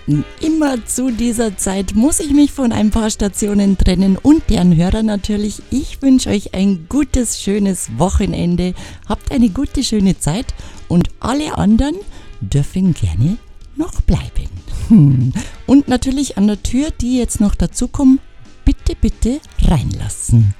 Immer zu dieser Zeit muss ich mich von ein paar Stationen trennen und deren Hörer natürlich. Ich wünsche euch ein gutes, schönes Wochenende. Habt eine gute, schöne Zeit und alle anderen dürfen gerne noch bleiben. Und natürlich an der Tür, die jetzt noch dazukommen, bitte, bitte reinlassen.